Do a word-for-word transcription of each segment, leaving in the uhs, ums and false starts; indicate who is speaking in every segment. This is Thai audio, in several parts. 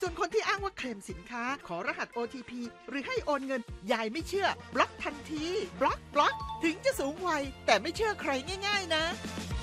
Speaker 1: ส่วนคนที่อ้างว่าเคลมสินค้าขอรหัส โอ ที พี หรือให้โอนเงินยายไม่เชื่อบล็อกทันทีบล็อกบล็อกถึงจะสูงวัยแต่ไม่เชื่อใครง่ายๆนะ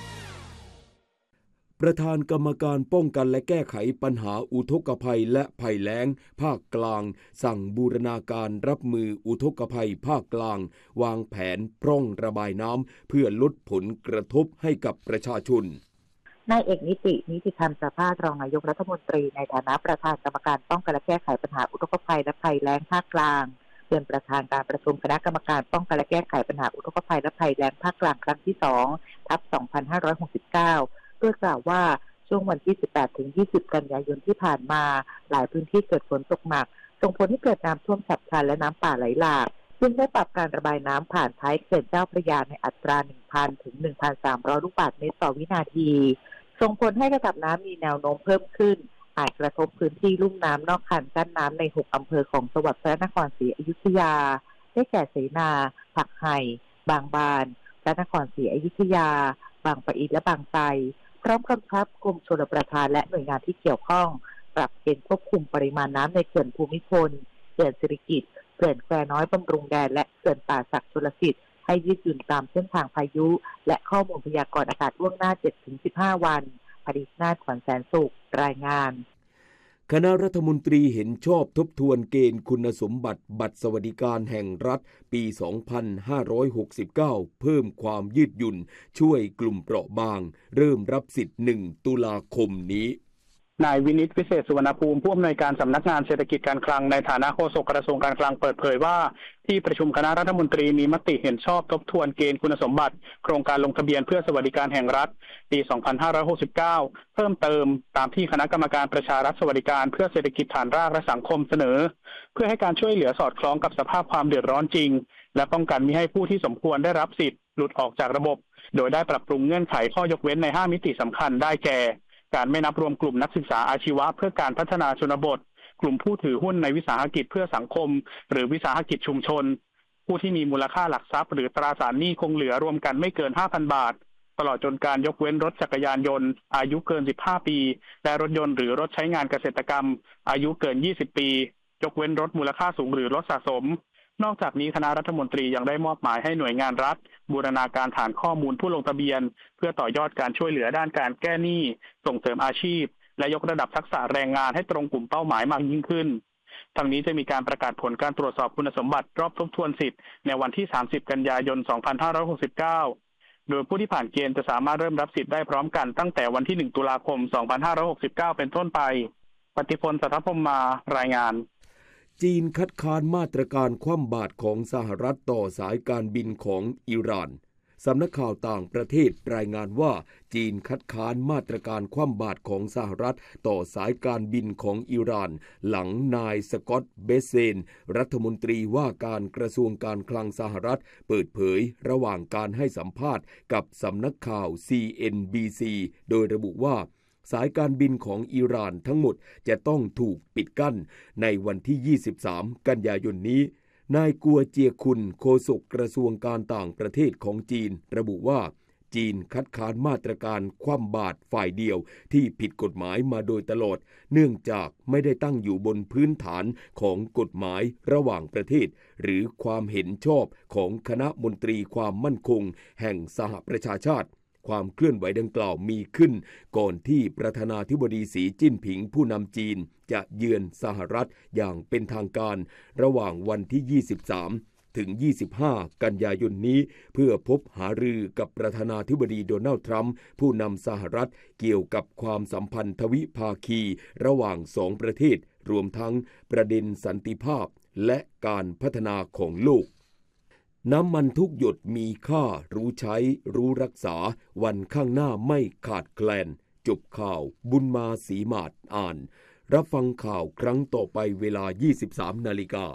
Speaker 2: ประธานกรรมการป้องกันและแก้ไขปัญหาอุทกภัยและภัยแล้งภาคกลางสั่งบูรณาการรับมืออุทกภัยภาคกลางวางแผนพร่องระบายน้ำเพื่อลดผลกระทบให้กับประชาชน
Speaker 3: นายเอกนิตินิติธรรมประภาสรองนายกรัฐมนตรีในฐานะประธานกรรมการป้องกันและแก้ไขปัญหาอุทกภัยและภัยแล้งภาคกลางเป็นประธานการประชุมคณะกรรมการป้องกันและแก้ไขปัญหาอุทกภัยและภัยแล้งภาคกลางครั้งที่สองทับสองพันห้าร้อยหกสิบเก้าโดยกล่าวว่าช่วงวันที่สิบแปดถึงยี่สิบกันยายนที่ผ่านมาหลายพื้นที่เกิดฝนตกหนักส่งผลให้เกิดน้ำท่วมฉับพลันและน้ำป่าไหลหลากซึ่งได้ปรับการระบายน้ำผ่านท้ายเขื่อนเจ้าพระยาในอัตรา หนึ่งพัน ถึง หนึ่งพันสามร้อย ลูกบาศก์เมตรต่อวินาทีส่งผลให้ระดับน้ำมีแนวโน้มเพิ่มขึ้นอาจกระทบพื้นที่ลุ่มน้ำนอกคันกั้นน้ำในหกอำเภอของจังหวัดพระนครศรีอยุธยาได้แก่เสนาผักไห่บางบานพระนครศรีอยุธยาบางปะอินและบางไทรพร้อมกำชับกรมชลประทานและหน่วยงานที่เกี่ยวข้องปรับเกณฑ์ควบคุมปริมาณน้ำในเขื่อนภูมิพลเขื่อนสิริกิติ์เขื่อนแควน้อยบำรุงแดนและเขื่อนป่าสักชลสิทธิ์ให้ยืดหยุ่นตามเส้นทางพายุและข้อมูลพยากรณ์อากาศล่วงหน้า เจ็ดถึงสิบห้า วันอดิษฐ์นาถขวัญแสนสุขรายงาน
Speaker 2: คณะรัฐมนตรีเห็นชอบทบทวนเกณฑ์คุณสมบัติบัตรสวัสดิการแห่งรัฐปี สองพันห้าร้อยหกสิบเก้า เพิ่มความยืดหยุ่นช่วยกลุ่มเปราะบางเริ่มรับสิทธิ์ หนึ่ง ตุลาคมนี้
Speaker 4: นายวินิตวิเศษสุวรรณภูมิผู้อำนวยการสำนักงานเศรษฐกิจการคลังในฐานะโฆษกกระทรวงการคลังเปิดเผยว่าที่ประชุมคณะรัฐมนตรีมีมติเห็นชอบทบทวนเกณฑ์คุณสมบัติโครงการลงทะเบียนเพื่อสวัสดิการแห่งรัฐปี สองพันห้าร้อยหกสิบเก้า เพิ่มเติมตามที่คณะกรรมการประชารัฐสวัสดิการเพื่อเศรษฐกิจฐานรากและสังคมเสนอเพื่อให้การช่วยเหลือสอดคล้องกับสภาพความเดือดร้อนจริงและป้องกันมิให้ผู้ที่สมควรได้รับสิทธิ์หลุดออกจากระบบโดยได้ปรับปรุงเงื่อนไขข้อยกเว้นในห้ามิติสำคัญได้แก่การไม่นับรวมกลุ่มนักศึกษาอาชีวะเพื่อการพัฒนาชนบทกลุ่มผู้ถือหุ้นในวิสาหกิจเพื่อสังคมหรือวิสาหกิจชุมชนผู้ที่มีมูลค่าหลักทรัพย์หรือตราสารหนี้คงเหลือรวมกันไม่เกิน ห้าพัน บาทตลอดจนการยกเว้นรถจักรยานยนต์อายุเกินสิบห้าปีและรถยนต์หรือรถใช้งานเกษตรกรรมอายุเกินยี่สิบปียกเว้นรถมูลค่าสูงหรือรถสะสมนอกจากนี้คณะรัฐมนตรียังได้มอบหมายให้หน่วยงานรัฐบูรณาการฐานข้อมูลผู้ลงทะเบียนเพื่อต่อยอดการช่วยเหลือด้านการแก้หนี้ส่งเสริมอาชีพและยกระดับทักษะแรงงานให้ตรงกลุ่มเป้าหมายมากยิ่งขึ้นทั้งนี้จะมีการประกาศผลการตรวจสอบคุณสมบัติรอบทบทวนสิทธิ์ในวันที่สามสิบกันยายนสองพันห้าร้อยหกสิบเก้าโดยผู้ที่ผ่านเกณฑ์จะสามารถเริ่มรับสิทธิ์ได้พร้อมกันตั้งแต่วันที่หนึ่งตุลาคมสองพันห้าร้อยหกสิบเก้าเป็นต้นไปปฏิพล สัทธพรหมารายงาน
Speaker 2: จีนคัดค้านมาตรการคว่ำบาตรของสหรัฐต่อสายการบินของอิหร่านสำนักข่าวต่างประเทศรายงานว่าจีนคัดค้านมาตรการคว่ำบาตรของสหรัฐต่อสายการบินของอิหร่านหลังนายสกอตต์เบเซนรัฐมนตรีว่าการกระทรวงการคลังสหรัฐเปิดเผยระหว่างการให้สัมภาษณ์กับสำนักข่าว ซี เอ็น บี ซี โดยระบุว่าสายการบินของอิหร่านทั้งหมดจะต้องถูกปิดกั้นในวันที่ยี่สิบสามกันยายนนี้นายกัวเจียคุนโฆษกกระทรวงการต่างประเทศของจีนระบุว่าจีนคัดค้านมาตรการคว่ำบาตรฝ่ายเดียวที่ผิดกฎหมายมาโดยตลอดเนื่องจากไม่ได้ตั้งอยู่บนพื้นฐานของกฎหมายระหว่างประเทศหรือความเห็นชอบของคณะมนตรีความมั่นคงแห่งสหประชาชาติความเคลื่อนไหวดังกล่าวมีขึ้นก่อนที่ประธานาธิบดีสีจิ้นผิงผู้นำจีนจะเยือนสหรัฐอย่างเป็นทางการระหว่างวันที่ยี่สิบสามถึงยี่สิบห้ากันยายนนี้เพื่อพบหารือกับประธานาธิบดีโดนัลด์ทรัมป์ผู้นำสหรัฐเกี่ยวกับความสัมพันธ์ทวิภาคีระหว่างสองประเทศรวมทั้งประเด็นสันติภาพและการพัฒนาของโลกน้ำมันทุกหยดมีค่ารู้ใช้รู้รักษาวันข้างหน้าไม่ขาดแคลนจบข่าวบุญมาศรีมาศอ่านรับฟังข่าวครั้งต่อไปเวลา ยี่สิบสามนาฬิกา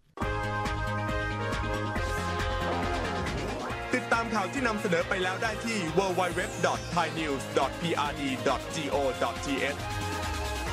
Speaker 5: ติดตามข่าวที่นำเสนอไปแล้วได้ที่ ดับเบิลยู ดับเบิลยู ดับเบิลยู ดอท ไทยนิวส์ ดอท พี อาร์ ดี ดอท จี โอ ดอท ที เอช